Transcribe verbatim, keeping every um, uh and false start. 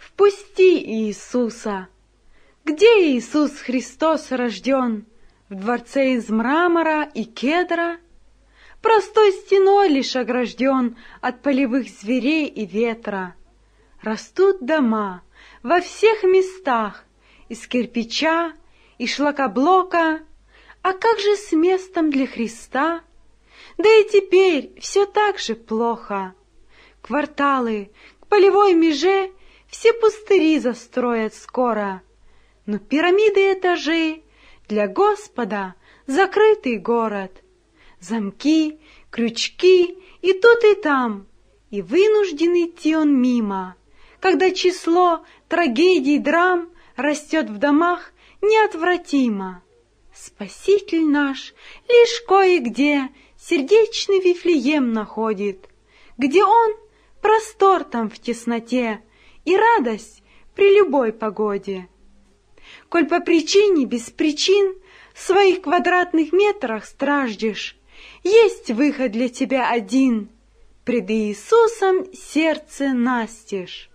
Впусти Иисуса! Где Иисус Христос рожден? В дворце из мрамора и кедра? Простой стеной лишь огражден от полевых зверей и ветра. Растут дома во всех местах из кирпича и шлакоблока. А как же с местом для Христа? Да и теперь все так же плохо. Кварталы к полевой меже все пустыри застроят скоро. Но пирамиды этажей для Господа закрытый город. Замки, крючки и тут, и там, и вынужден идти он мимо, когда число трагедий, драм растет в домах неотвратимо. Спаситель наш лишь кое-где сердечный Вифлеем находит, где он простор там в тесноте и радость при любой погоде. Коль по причине без причин в своих квадратных метрах страждешь, есть выход для тебя один — пред Иисусом сердце настежь.